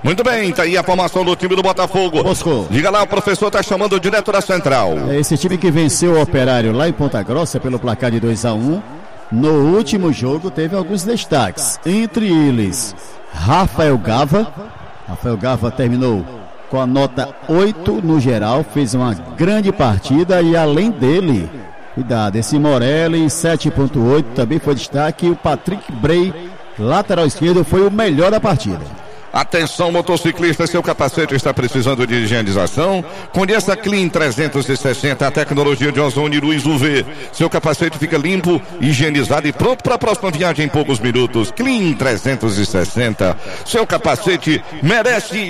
Muito bem, tá aí a formação do time do Botafogo. Bosco. Diga lá, o professor tá chamando direto da central. É esse time que venceu o Operário lá em Ponta Grossa pelo placar de 2-1. No último jogo teve alguns destaques. Entre eles, Rafael Gava. Rafael Gava terminou com a nota 8 no geral, fez uma grande partida e além dele, cuidado, esse Morelli 7.8 também foi destaque. E o Patrick Bray, lateral esquerdo, foi o melhor da partida. Atenção, motociclista, seu capacete está precisando de higienização? Conheça a Clean 360, a tecnologia de ozônio Luz UV. Seu capacete fica limpo, higienizado e pronto para a próxima viagem em poucos minutos. Clean 360, seu capacete merece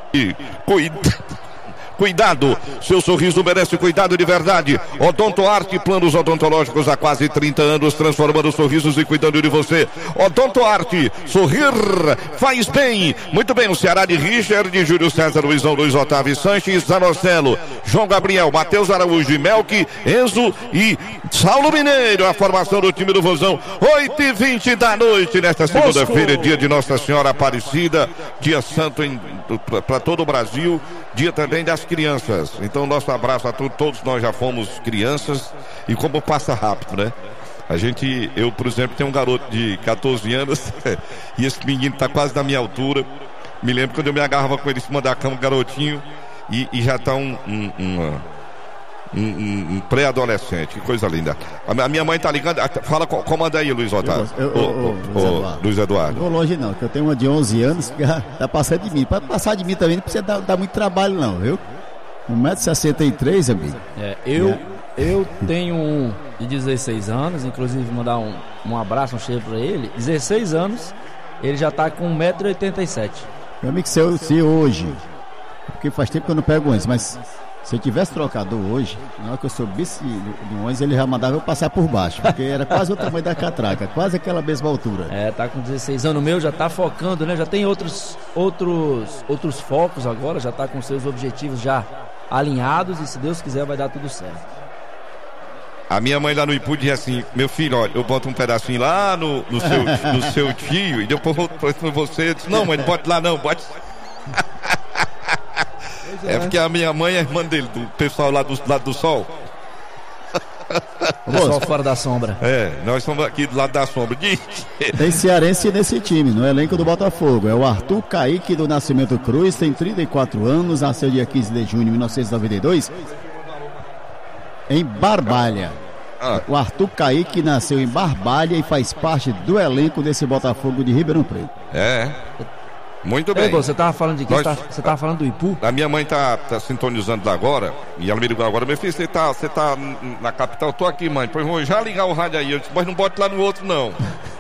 cuidado, seu sorriso merece cuidado de verdade. Odonto Arte, planos odontológicos há quase 30 anos, transformando sorrisos e cuidando de você. Odonto Arte, sorrir faz bem. Muito bem, o Ceará de Richard, Júlio César, Luizão, Luiz Otávio Sanches, Zanocelo, João Gabriel, Matheus Araújo e Melk, Enzo e Saulo Mineiro. A formação do time do Vozão, 8h20 da noite, nesta segunda-feira, dia de Nossa Senhora Aparecida, dia santo para todo o Brasil, dia também das crianças. Então nosso abraço a todos nós já fomos crianças e como passa rápido, né? Eu, por exemplo, tenho um garoto de 14 anos e esse menino tá quase da minha altura. Me lembro quando eu me agarrava com ele em cima da cama, garotinho, e já tá um pré-adolescente, que coisa linda. A minha mãe tá ligando, fala, comanda aí, Luiz Otávio. Luiz Eduardo. Não vou longe não, que eu tenho uma de 11 anos que tá passando de mim. Para passar de mim também não precisa dar muito trabalho não, viu? 1,63 m, amigo. Eu tenho um de 16 anos, inclusive mandar um abraço, um cheiro pra ele. 16 anos, ele já tá com 1,87 m. Meu amigo, se hoje, porque faz tempo que eu não pego antes, mas se eu tivesse trocador hoje, na hora que eu subisse no 11, ele já mandava eu passar por baixo, porque era quase o tamanho da catraca, quase aquela mesma altura. Tá com 16 anos, o meu já tá focando, né? Já tem outros focos agora, já tá com seus objetivos já alinhados e se Deus quiser vai dar tudo certo. A minha mãe lá no Ipu dizia assim: meu filho, olha, eu boto um pedacinho lá no seu tio e depois eu volto pra você. Eu disse: não, mãe, não bote lá não, bote. É porque a minha mãe é irmã dele, do pessoal lá do lado do sol. O pessoal fora da sombra. Nós somos aqui do lado da sombra. Tem cearense nesse time, no elenco do Botafogo. É o Arthur Kaique do Nascimento Cruz, tem 34 anos, nasceu dia 15 de junho de 1992, em Barbalha. O Arthur Kaique nasceu em Barbalha e faz parte do elenco desse Botafogo de Ribeirão Preto. Muito bem. Você tava falando de quê? Você tava falando do Ipu? A minha mãe tá sintonizando lá agora, e ela me ligou agora: meu filho, você tá na capital? Eu tô aqui, mãe. Pois vou já ligar o rádio aí. Eu disse: mas não bote lá no outro, não.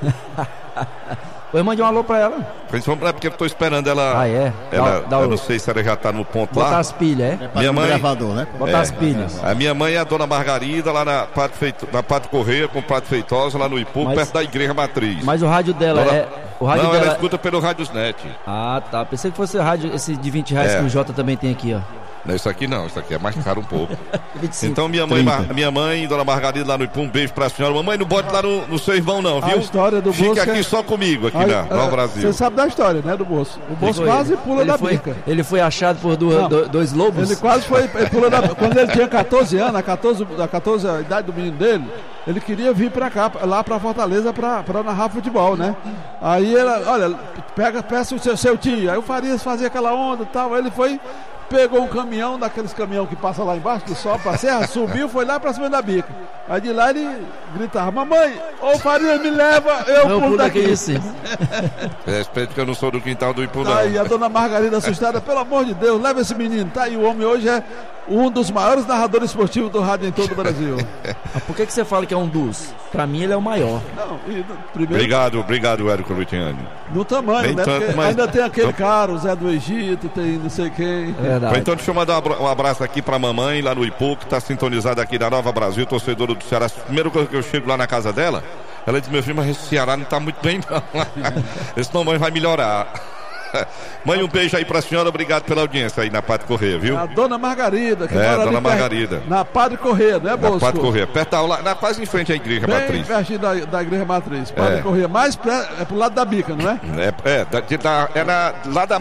Pois mande um alô pra ela. É porque eu tô esperando ela. Eu não sei se ela já tá no ponto lá. Botar as pilhas, Minha mãe. Gravador, né? Botar as pilhas. A minha mãe é a dona Margarida, lá na Pato Correia, com Prato Feitosa, lá no Ipu, perto da Igreja Matriz. Mas o rádio dela ela escuta pelo Radiosnet. Tá. Pensei que fosse o rádio, esse de R$20 que o Jota também tem aqui, ó. Não, isso aqui não, isso aqui é mais caro um pouco. 25, então minha mãe, dona Margarida lá no Ipu, um beijo pra senhora. Mamãe, não bote lá no seu irmão não, viu? A história do Bosco fica aqui só comigo, aqui no Brasil. Você sabe da história, né, do Bosco? O Bosco quase pula da bica. Ele foi achado por dois lobos? Ele quase foi, quando ele tinha 14 anos, a idade do menino dele, ele queria vir pra cá, lá pra Fortaleza, pra narrar futebol, né? Aí ele, olha, peça o seu tio. Aí o Farias fazia aquela onda e tal, aí ele foi, pegou um caminhão, daqueles caminhão que passa lá embaixo, que sobe pra serra, subiu, foi lá pra cima da bica. Aí de lá ele gritava: mamãe, ô Farias, me leva, eu pulo daqui. Respeito que eu não sou do quintal do Ipu, não. Aí a dona Margarida assustada: pelo amor de Deus, leva esse menino, tá? E o homem hoje é um dos maiores narradores esportivos do rádio em todo o Brasil. Por que você fala que é um dos? Pra mim ele é o maior. Não, primeiro... Obrigado, Érico Luciani. No tamanho, nem né? Tanto, mas... Ainda tem aquele cara, o Zé do Egito, tem não sei quem. Então deixa eu mandar um abraço aqui pra mamãe lá no Ipu, que tá sintonizada aqui na Nova Brasil, torcedora do Ceará. Primeiro que eu chego lá na casa dela, ela diz: meu filho, mas esse Ceará não tá muito bem não. Esse mamãe vai melhorar. Mãe, um beijo aí pra senhora, obrigado pela audiência aí na Pato Correia, viu? A dona Margarida, que mora dona Margarida. Na Padre Correia, né, Bosco? Na Pato Correia, perto quase em frente à Igreja Matriz. Bem pertinho da Igreja Matriz, Padre Correia, mais pro lado da bica, não é? É lá da